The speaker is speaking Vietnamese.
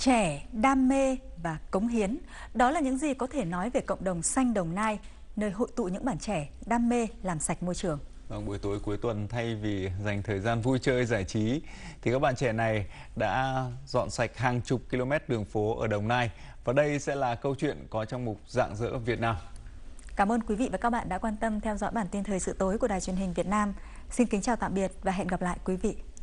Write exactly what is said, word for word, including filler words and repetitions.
Trẻ, đam mê và cống hiến, đó là những gì có thể nói về cộng đồng xanh Đồng Nai, nơi hội tụ những bạn trẻ đam mê làm sạch môi trường. Vâng, buổi tối cuối tuần thay vì dành thời gian vui chơi giải trí thì các bạn trẻ này đã dọn sạch hàng chục km đường phố ở Đồng Nai, và đây sẽ là câu chuyện có trong mục Rạng rỡ Việt Nam. Cảm ơn quý vị và các bạn đã quan tâm theo dõi bản tin thời sự tối của Đài Truyền hình Việt Nam. Xin kính chào tạm biệt và hẹn gặp lại quý vị.